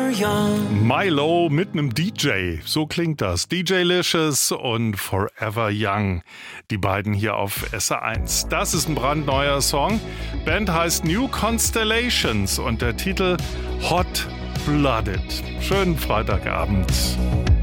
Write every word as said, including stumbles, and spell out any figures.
young. Milo mit einem D J, so klingt das. D J Licious und Forever Young, die beiden hier auf S R eins. Das ist ein brandneuer Song. Band heißt New Constellations und der Titel Hot Blooded. Schönen Freitagabend.